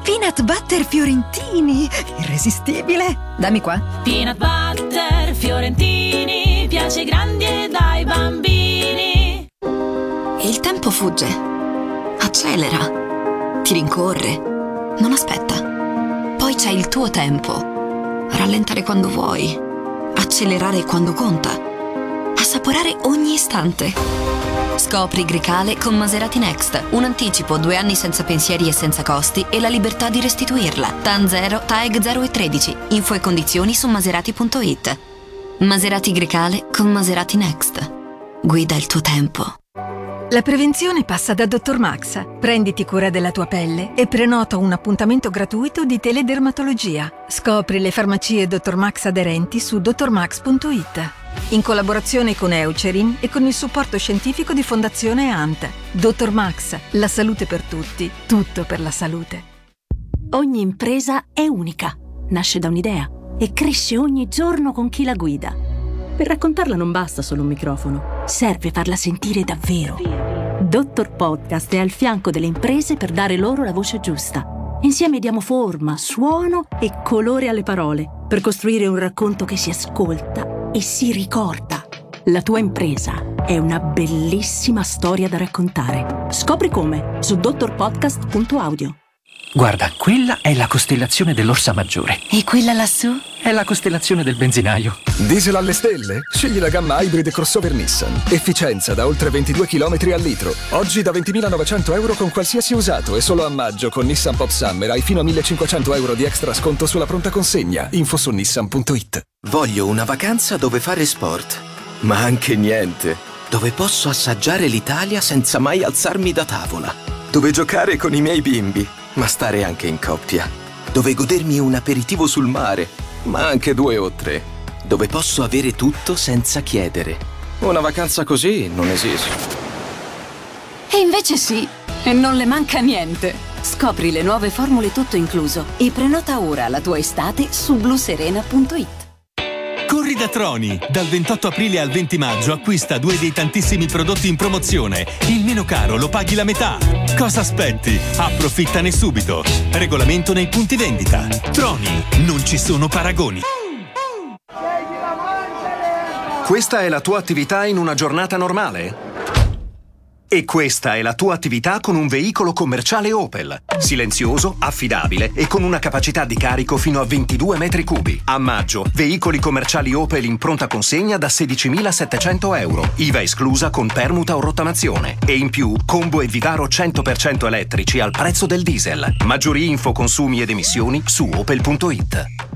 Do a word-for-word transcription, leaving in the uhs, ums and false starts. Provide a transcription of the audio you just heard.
Peanut butter fiorentini, irresistibile. Dammi qua. Peanut butter fiorentini, piace ai grandi e dai bambini. Il tempo fugge, accelera, ti rincorre, non aspetta. Poi c'è il tuo tempo. Rallentare quando vuoi, accelerare quando conta, assaporare ogni istante. Scopri Grecale con Maserati Next. Un anticipo, due anni senza pensieri e senza costi e la libertà di restituirla. T A N zero, T A E G zero e tredici. Info e condizioni su maserati punto it. Maserati Grecale con Maserati Next. Guida il tuo tempo. La prevenzione passa da dottor Max. Prenditi cura della tua pelle e prenota un appuntamento gratuito di teledermatologia. Scopri le farmacie dottor Max aderenti su dottor max punto it. In collaborazione con Eucerin e con il supporto scientifico di Fondazione A N T. dottor Max, la salute per tutti, tutto per la salute. Ogni impresa è unica, nasce da un'idea e cresce ogni giorno con chi la guida. Per raccontarla non basta solo un microfono, serve farla sentire davvero. dottor Podcast è al fianco delle imprese per dare loro la voce giusta. Insieme diamo forma, suono e colore alle parole per costruire un racconto che si ascolta e si ricorda. La tua impresa è una bellissima storia da raccontare. Scopri come su dottor podcast punto audio. Guarda, quella è la costellazione dell'Orsa Maggiore. E quella lassù? È la costellazione del benzinaio. Diesel alle stelle? Scegli la gamma Hybrid crossover Nissan. Efficienza da oltre ventidue chilometri al litro. Oggi da ventimilanovecento euro con qualsiasi usato e solo a maggio con Nissan Pop Summer hai fino a millecinquecento euro di extra sconto sulla pronta consegna. Info su nissan punto it. Voglio una vacanza dove fare sport, ma anche niente. Dove posso assaggiare l'Italia senza mai alzarmi da tavola. Dove giocare con i miei bimbi, ma stare anche in coppia. Dove godermi un aperitivo sul mare, ma anche due o tre. Dove posso avere tutto senza chiedere. Una vacanza così non esiste. E invece sì, e non le manca niente. Scopri le nuove formule tutto incluso e prenota ora la tua estate su blu serena punto it. Corri da Troni! Dal ventotto aprile al venti maggio acquista due dei tantissimi prodotti in promozione. Il meno caro lo paghi la metà. Cosa aspetti? Approfittane subito. Regolamento nei punti vendita. Troni, non ci sono paragoni. Questa è la tua attività in una giornata normale? E questa è la tua attività con un veicolo commerciale Opel. Silenzioso, affidabile e con una capacità di carico fino a ventidue metri cubi. A maggio, veicoli commerciali Opel in pronta consegna da sedicimilasettecento euro. I V A esclusa con permuta o rottamazione. E in più, combo e Vivaro cento per cento elettrici al prezzo del diesel. Maggiori info, consumi ed emissioni su opel punto it.